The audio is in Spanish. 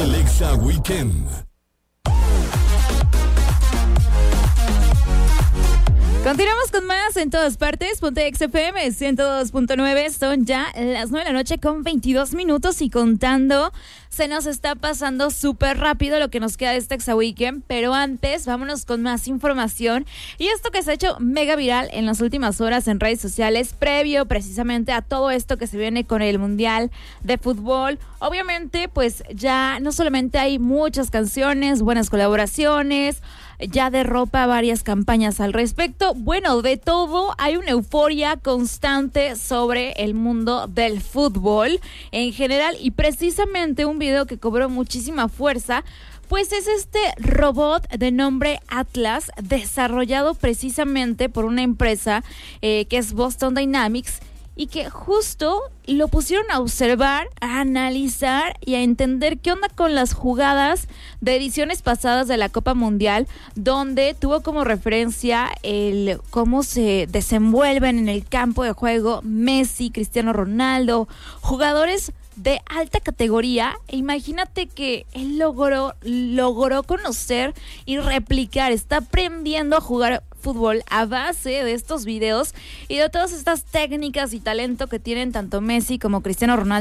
El Exa Weekend. Continuamos con más en todas partes. Ponte XFM 102.9. Son ya las 9 de la noche con 22 minutos y contando. Se nos está pasando súper rápido lo que nos queda de este Exa Weekend. Pero antes, vámonos con más información. Y esto que se ha hecho mega viral en las últimas horas en redes sociales, previo precisamente a todo esto que se viene con el Mundial de Fútbol. Obviamente, pues ya no solamente hay muchas canciones, buenas colaboraciones, ya de ropa varias campañas al respecto. Bueno, de todo, hay una euforia constante sobre el mundo del fútbol en general y precisamente un video que cobró muchísima fuerza, pues es este robot de nombre Atlas, desarrollado precisamente por una empresa que es Boston Dynamics, y que justo lo pusieron a observar, a analizar y a entender qué onda con las jugadas de ediciones pasadas de la Copa Mundial, donde tuvo como referencia el cómo se desenvuelven en el campo de juego Messi, Cristiano Ronaldo, jugadores de alta categoría. E imagínate que él logró conocer y replicar, está aprendiendo a jugar fútbol a base de estos videos y de todas estas técnicas y talento que tienen tanto Messi como Cristiano Ronaldo